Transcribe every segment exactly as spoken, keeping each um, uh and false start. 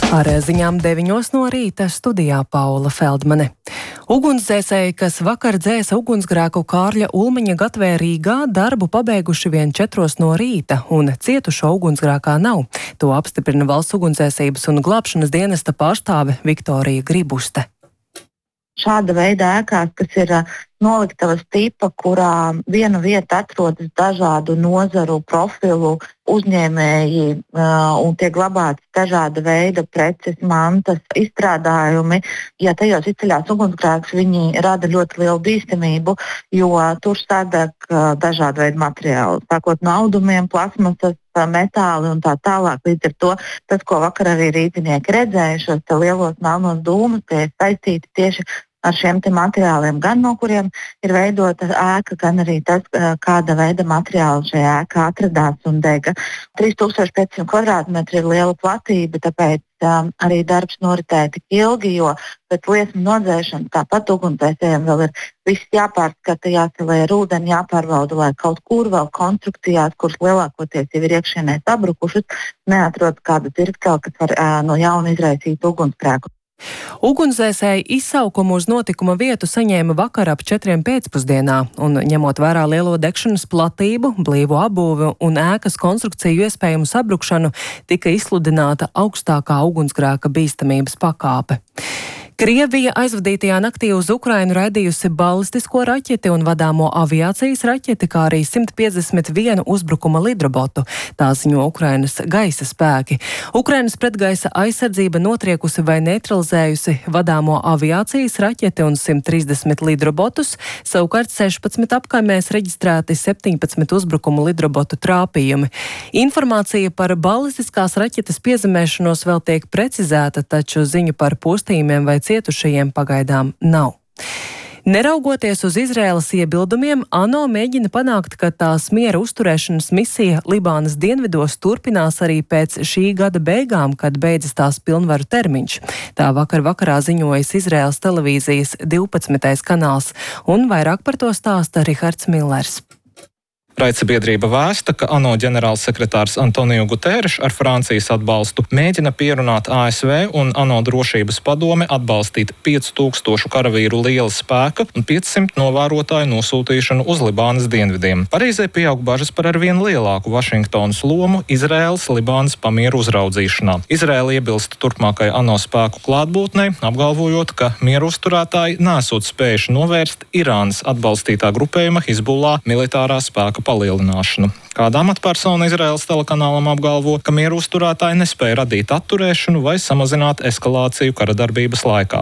Ar ziņām deviņos no rīta studijā Paula Feldmane. Ugunsdzēsēji, kas vakar dzēsa ugunsgrēku Kārļa Ulmaņa gatvē Rīgā, darbu pabeiguši vien četros no rīta, un cietušo ugunsgrēkā nav. To apstiprina Valsts ugunsdzēsības un glābšanas dienesta pārstāve Viktorija Gribuste. Šāda veida ēkās, kas ir noliktavas tipa, kurā viena vieta atrodas dažādu nozaru profilu uzņēmēji un tiek glabātas dažāda veida preces, mantas, izstrādājumi. Ja tajos izceļās ugunsgrēks, viņi rada ļoti lielu bīstamību, jo tur sādāk dažādu veidu materiālu, sākot no audumiem, plasmasas, metāli un tā tālāk. Līdz ar to tas, ko vakar arī rīznieki redzēja, šos lielos melnos dūmus, tie ir saistīti tieši ar šiem te materiāliem, gan no kuriem ir veidota ēka, gan arī tas, kāda veida materiāli šajā ēkā atradās un dega. trīs tūkstoši pieci simti kvadrātmetri ir liela platība, tāpēc um, arī darbs noritēja tik ilgi, jo pēc liesmu nodzēšanas tāpat ugunsdzēsējiem vēl ir viss jāpārskata, jācelē ar ūdeni, jāpārbauda, lai kaut kur vēl konstrukcijās, kuras lielākoties jau ir iekšienē sabrukušas, neatrod kādu tirksteli, kas var uh, no jauna izraisīt ugunsgrēku. Ugunsdzēsēji izsaukumu uz notikuma vietu saņēma vakar ap četriem pēcpusdienā, un ņemot vērā lielo degšanas platību, blīvo apbūvi un ēkas konstrukciju iespējamu sabrukšanu, tika izsludināta augstākā ugunsgrēka bīstamības pakāpe. Krievija aizvadītajā naktī uz Ukrainu raidījusi balistisko raķeti un vadāmo aviācijas raķeti, kā arī simt piecdesmit vienu uzbrukuma lidrobotu, tā ziņo Ukrainas gaisa spēki. Ukrainas pretgaisa aizsardzība notriekusi vai neutralizējusi vadāmo aviācijas raķeti un simt trīsdesmit lidrobotus, savukārt sešpadsmit apkaimēs reģistrēti septiņpadsmit uzbrukumu lidrobotu trāpījumi. Informācija par balistiskās raķetes piezemēšanos vēl tiek precizēta, taču ziņu par postījumiem vai cietušajiem pagaidām nav. Neraugoties uz Izraēlas iebildumiem, ANO mēģina panākt, ka tās miera uzturēšanas misija Libānas dienvidos turpinās arī pēc šī gada beigām, kad beidzas tās pilnvaru termiņš. Tā vakar vakarā ziņojas Izraēlas televīzijas divpadsmitais kanāls, un vairāk par to stāsta Rihards Millers. Raidsabiedrība vēsta, ka ANO ģenerālsekretārs Antonio Guterres ar Francijas atbalstu mēģina pierunāt A S V un ANO drošības padome atbalstīt piecu tūkstošu karavīru liela spēka un piecsimt novērotāju nosūtīšanu uz Libānas dienvidiem. Parīzē pieaug bažas par arvien lielāku Vašingtonas lomu Izraēlas Libānas pamieru uzraudzīšanā. Izraēla iebilst turpmākai ANO spēku klātbūtnei, apgalvojot, ka mieru uzturētāji nesot spējuši novērst Irānas atbalstītā grupējuma Hizbullah militārā spēka palielināšanu. Kāda amatpersona Izraēlas telekanālam apgalvo, ka mieru uzturētāji nespēja radīt atturēšanu vai samazināt eskalāciju kara darbības laikā.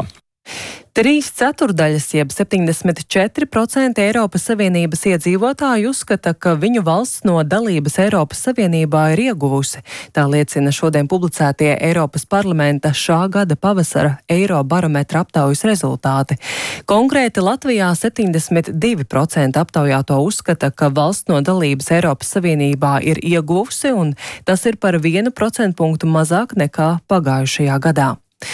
Trīs ceturdaļas, jeb septiņdesmit četri procenti Eiropas Savienības iedzīvotāju uzskata, ka viņu valsts no dalības Eiropas Savienībā ir ieguvusi. Tā liecina šodien publicētie Eiropas parlamenta šā gada pavasara Eirobarometra aptaujas rezultāti. Konkrēti Latvijā septiņdesmit divi procenti aptaujāto uzskata, ka valsts no dalības Eiropas Savienībā ir ieguvusi, un tas ir par vienu procentpunktu mazāk nekā pagājušajā gadā.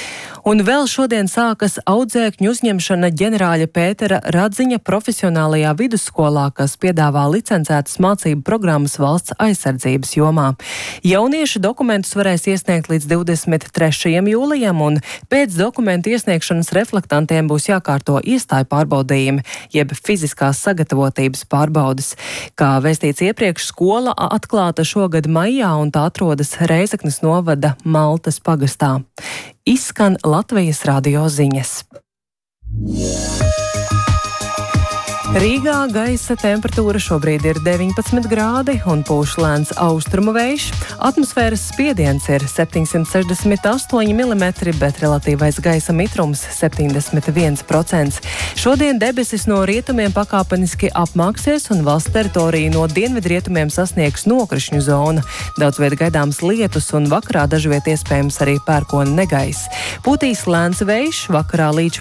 Un vēl šodien sākas audzēkņu uzņemšana ģenerāļa Pētera Radziņa profesionālajā vidusskolā, kas piedāvā licencētas mācību programmas valsts aizsardzības jomā. Jaunieši dokumentus varēs iesniegt līdz divdesmit trešajam jūlijam, un pēc dokumentu iesniegšanas reflektantiem būs jākārto iestāju pārbaudījumi, jeb fiziskās sagatavotības pārbaudes. Kā vēstīts iepriekš, skola atklāta šogad maijā, un tā atrodas Reizeknes novada Maltas pagastā. Izskan Latvijas radio ziņas. Rīgā gaisa temperatūra šobrīd ir deviņpadsmit grādi un pūš lēns austrumu vējš. Atmosfēras spiediens ir septiņsimt sešdesmit astoņi milimetri, bet relatīvais gaisa mitrums septiņdesmit viens procents. Šodien debesis no rietumiem pakāpeniski apmāksies un valsts teritoriju no dienvidrietumiem sasniegs nokrišņu zona. Daudz viet gaidāms lietus un vakarā dažviet iespējams arī pērkona negaiss. Pūtīs lēns vējš, vakarā līdz